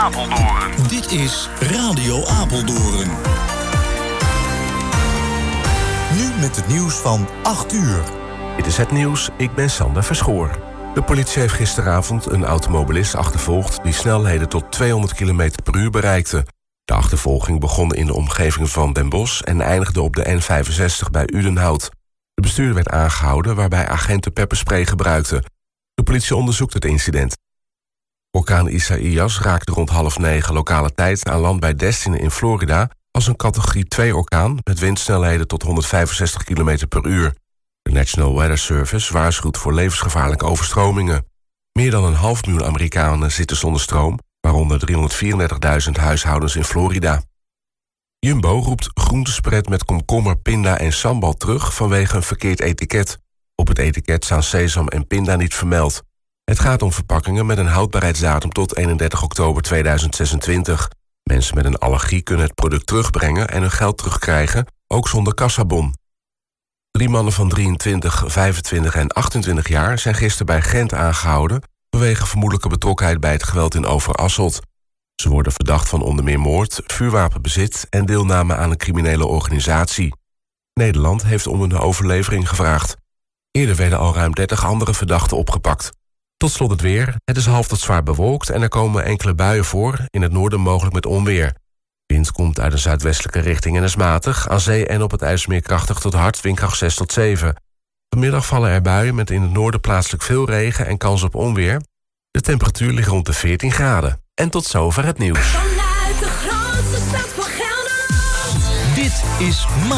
Apeldoorn. Dit is Radio Apeldoorn. Nu met het nieuws van 8 uur. Dit is het nieuws, ik ben Sander Verschoor. De politie heeft gisteravond een automobilist achtervolgd die snelheden tot 200 km per uur bereikte. De achtervolging begon in de omgeving van Den Bosch en eindigde op de N65 bij Udenhout. De bestuurder werd aangehouden waarbij agenten pepperspray gebruikten. De politie onderzoekt het incident. Orkaan Isaias raakte rond 8:30 lokale tijd aan land bij Destin in Florida als een categorie 2 orkaan met windsnelheden tot 165 km per uur. De National Weather Service waarschuwt voor levensgevaarlijke overstromingen. Meer dan 500.000 Amerikanen zitten zonder stroom, waaronder 334.000 huishoudens in Florida. Jumbo roept groentespread met komkommer, pinda en sambal terug vanwege een verkeerd etiket. Op het etiket staan sesam en pinda niet vermeld. Het gaat om verpakkingen met een houdbaarheidsdatum tot 31 oktober 2026. Mensen met een allergie kunnen het product terugbrengen en hun geld terugkrijgen, ook zonder kassabon. 3 mannen van 23, 25 en 28 jaar zijn gisteren bij Gent aangehouden vanwege vermoedelijke betrokkenheid bij het geweld in Overasselt. Ze worden verdacht van onder meer moord, vuurwapenbezit en deelname aan een criminele organisatie. Nederland heeft om een overlevering gevraagd. Eerder werden al ruim 30 andere verdachten opgepakt. Tot slot het weer. Het is half tot zwaar bewolkt en er komen enkele buien voor, in het noorden mogelijk met onweer. Wind komt uit een zuidwestelijke richting en is matig, aan zee en op het IJsselmeer krachtig tot hard, windkracht 6 tot 7. Vanmiddag vallen er buien met in het noorden plaatselijk veel regen en kans op onweer. De temperatuur ligt rond de 14 graden. En tot zover het nieuws. Vanuit de grootste stad van Gelderland. Dit is